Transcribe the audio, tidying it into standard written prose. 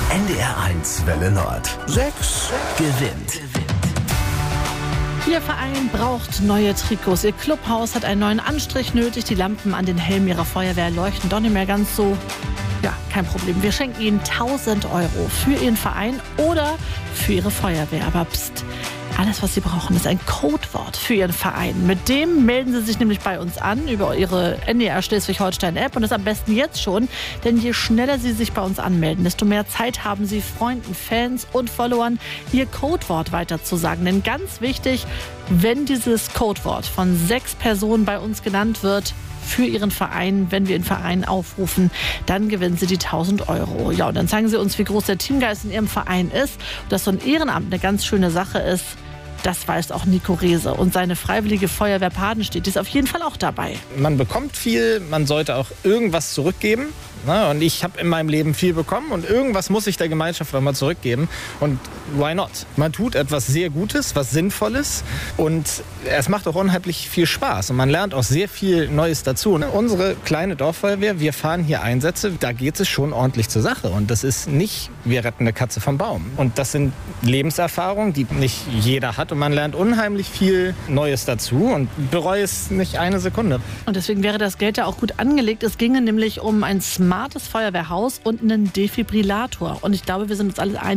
NDR1 Welle Nord. 6 gewinnt. Ihr Verein braucht neue Trikots. Ihr Clubhaus hat einen neuen Anstrich nötig. Die Lampen an den Helmen ihrer Feuerwehr leuchten doch nicht mehr ganz so. Ja, kein Problem. Wir schenken Ihnen 1.000 € für Ihren Verein oder für Ihre Feuerwehr. Aber pst, alles, was Sie brauchen, ist ein Codewort für Ihren Verein. Mit dem melden Sie sich nämlich bei uns an über Ihre NDR Schleswig-Holstein-App. Und das am besten jetzt schon, denn je schneller Sie sich bei uns anmelden, desto mehr Zeit haben Sie, Freunden, Fans und Followern Ihr Codewort weiterzusagen. Denn ganz wichtig, wenn dieses Codewort von 6 Personen bei uns genannt wird, für Ihren Verein, wenn wir den Verein aufrufen, dann gewinnen Sie die 1.000 €. Ja, und dann zeigen Sie uns, wie groß der Teamgeist in Ihrem Verein ist. Und dass so ein Ehrenamt eine ganz schöne Sache ist, das weiß auch Nico Rehse. Und seine freiwillige Feuerwehr Padenstedt ist auf jeden Fall auch dabei. Man bekommt viel, man sollte auch irgendwas zurückgeben. Und ich habe in meinem Leben viel bekommen und irgendwas muss ich der Gemeinschaft auch mal zurückgeben. Und why not? Man tut etwas sehr Gutes, was Sinnvolles und es macht auch unheimlich viel Spaß und man lernt auch sehr viel Neues dazu. Unsere kleine Dorffeuerwehr, wir fahren hier Einsätze, da geht es schon ordentlich zur Sache und das ist nicht, wir retten eine Katze vom Baum. Und das sind Lebenserfahrungen, die nicht jeder hat und man lernt unheimlich viel Neues dazu und bereue es nicht eine Sekunde. Und deswegen wäre das Geld ja auch gut angelegt. Es ginge nämlich um ein smartes Feuerwehrhaus und einen Defibrillator. Und ich glaube, wir sind uns alle einig,